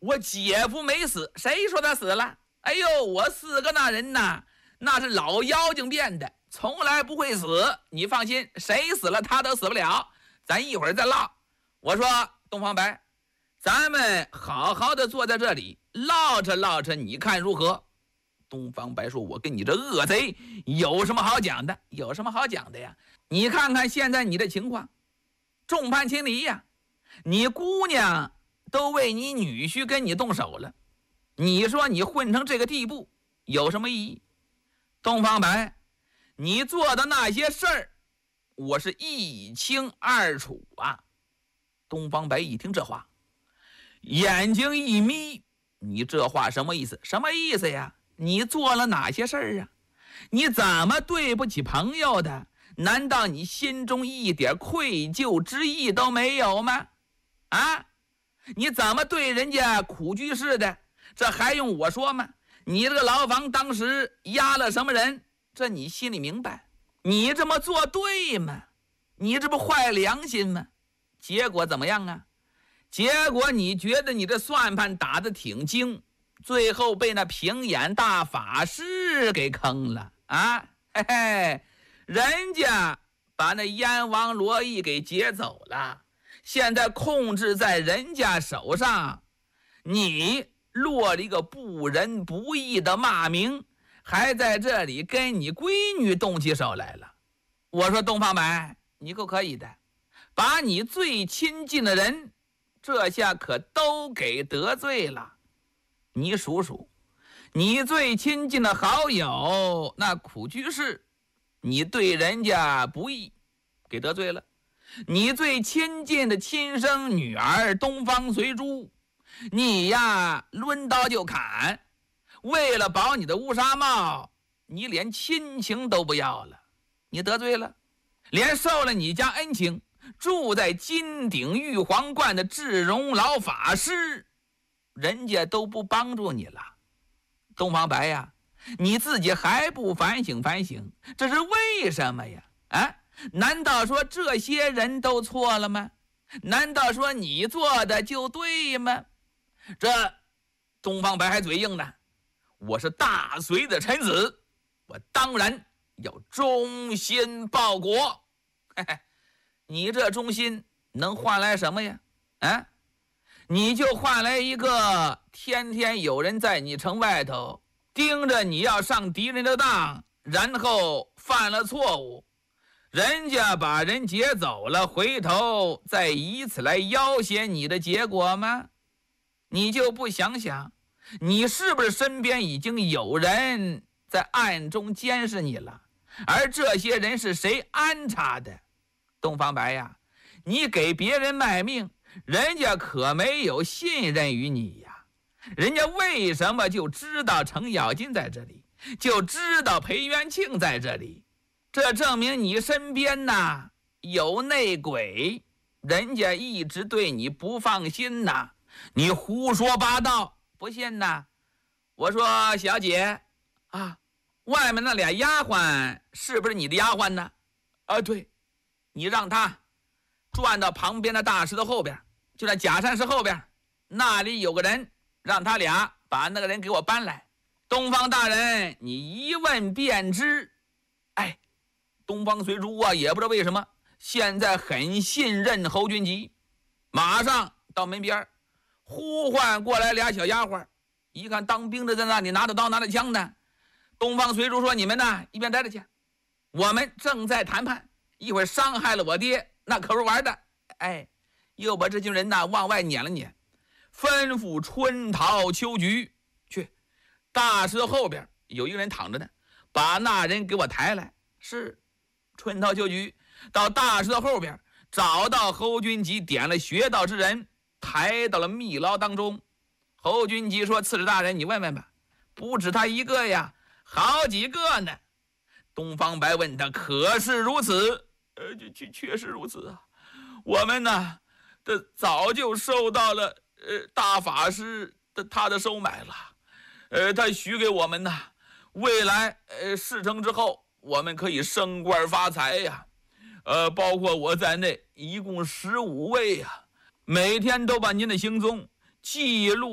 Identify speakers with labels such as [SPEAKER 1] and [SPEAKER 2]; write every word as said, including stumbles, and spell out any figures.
[SPEAKER 1] 我姐夫没死，谁说他死了？哎呦，我四个那人呐，那是老妖精变的，从来不会死。你放心，谁死了他都死不了。咱一会儿再唠。我说东方白，咱们好好的坐在这里唠着唠着，你看如何？东方白说，我跟你这恶贼有什么好讲的？有什么好讲的呀？你看看现在你的情况，众叛亲离呀，你姑娘都为你女婿跟你动手了，你说你混成这个地步有什么意义？东方白，你做的那些事儿我是一清二楚啊。东方白一听这话，眼睛一眯，你这话什么意思？什么意思呀？你做了哪些事儿啊？你怎么对不起朋友的？难道你心中一点愧疚之意都没有吗？啊，你怎么对人家苦居士的？这还用我说吗？你这个牢房当时压了什么人？这你心里明白。你这么做对吗？你这不坏良心吗？结果怎么样啊？结果你觉得你这算盘打得挺精，最后被那平眼大法师给坑了啊！嘿嘿，人家把那燕王罗毅给劫走了，现在控制在人家手上，你落了一个不仁不义的骂名，还在这里跟你闺女动起手来了。我说东方白，你够可以的，把你最亲近的人这下可都给得罪了。你数数，你最亲近的好友那苦居士，你对人家不义，给得罪了。你最亲近的亲生女儿东方随珠，你呀抡刀就砍，为了保你的乌纱帽，你连亲情都不要了，你得罪了。连受了你家恩情，住在金顶玉皇观的智荣老法师，人家都不帮助你了。东方白呀，你自己还不反省反省，这是为什么呀？啊，难道说这些人都错了吗？难道说你做的就对吗？这东方白还嘴硬呢，我是大隋的臣子，我当然要忠心报国。嘿嘿，你这忠心能换来什么呀？啊，你就换来一个天天有人在你城外头盯着你要上敌人的当，然后犯了错误，人家把人劫走了，回头再以此来要挟你的结果吗？你就不想想，你是不是身边已经有人在暗中监视你了？而这些人是谁安插的？东方白呀，你给别人卖命，人家可没有信任于你呀。人家为什么就知道程咬金在这里，就知道裴元庆在这里？这证明你身边呐有内鬼，人家一直对你不放心呐。你胡说八道，不信呐？我说小姐啊，外面那俩丫鬟是不是你的丫鬟呢？啊，对，你让他转到旁边的大石头后边，就在假山石后边，那里有个人，让他俩把那个人给我搬来。东方大人，你一问便知。哎，东方随珠啊，也不知道为什么现在很信任侯君集，马上到门边呼唤过来俩小丫鬟，一看当兵的在那里拿着刀拿着枪呢。东方随珠说，你们呢一边待着去，我们正在谈判，一会儿伤害了我爹那可不是玩的。哎，又把这群人呐往外撵了撵，吩咐春桃秋菊去大石头后边有一个人躺着呢，把那人给我抬来。是春桃秋菊到大石头后边找到侯君集点了穴道之人，抬到了密牢当中。侯君集说，刺史大人，你问问吧，不止他一个呀，好几个呢。东方白问他，可是如此？呃，确确实如此啊。我们呢，这早就受到了呃大法师的他的收买了，呃，他许给我们呢，未来呃事成之后，我们可以升官发财呀。呃，包括我在内，一共十五位呀，每天都把您的行踪记录